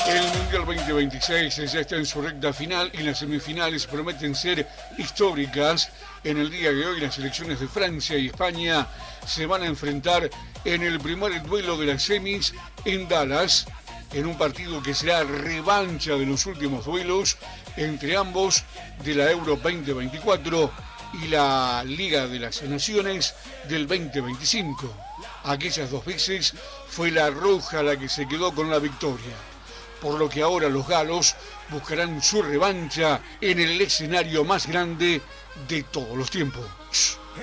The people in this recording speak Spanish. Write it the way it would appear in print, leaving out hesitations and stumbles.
El Mundial 2026 ya está en su recta final y las semifinales prometen ser históricas. En el día de hoy las selecciones de Francia y España se van a enfrentar en el primer duelo de las semis en Dallas, en un partido que será revancha de los últimos duelos entre ambos de la Euro 2024 y la Liga de las Naciones del 2025. Aquellas dos veces fue la Roja la que se quedó con la victoria, por lo que ahora los galos buscarán su revancha en el escenario más grande de todos los tiempos.